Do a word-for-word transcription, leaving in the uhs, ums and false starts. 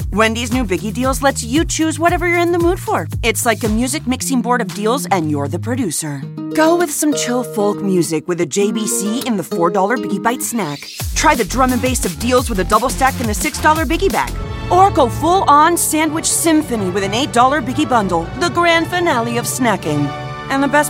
Wendy's new Biggie Deals lets you choose whatever you're in the mood for. It's like a music mixing board of deals, and you're the producer. Go with some chill folk music with a J B C in the four dollar Biggie Bite snack. Try the drum and bass of deals with a double stack in the six dollar Biggie Bag. Or go full-on sandwich symphony with an eight dollar Biggie Bundle, the grand finale of snacking. And the best